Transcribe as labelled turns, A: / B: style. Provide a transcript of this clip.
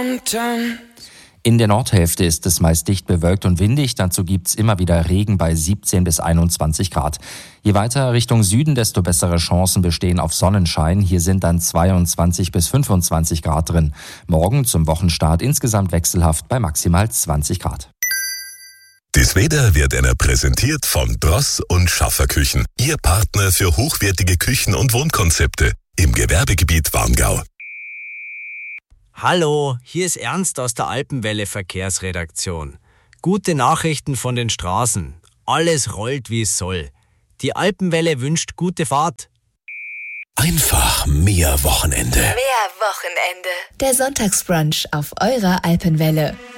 A: In der Nordhälfte ist es meist dicht bewölkt und windig, dazu gibt's immer wieder Regen bei 17 bis 21 Grad. Je weiter Richtung Süden, desto bessere Chancen bestehen auf Sonnenschein. Hier sind dann 22 bis 25 Grad drin. Morgen zum Wochenstart insgesamt wechselhaft bei maximal 20 Grad.
B: Das Wetter wird Ihnen präsentiert von Dross und Schaffer Küchen. Ihr Partner für hochwertige Küchen- und Wohnkonzepte im Gewerbegebiet Warngau.
C: Hallo, hier ist Ernst aus der Alpenwelle Verkehrsredaktion. Gute Nachrichten von den Straßen. Alles rollt, wie es soll. Die Alpenwelle wünscht gute Fahrt.
B: Einfach mehr Wochenende.
D: Mehr Wochenende. Der Sonntagsbrunch auf eurer Alpenwelle.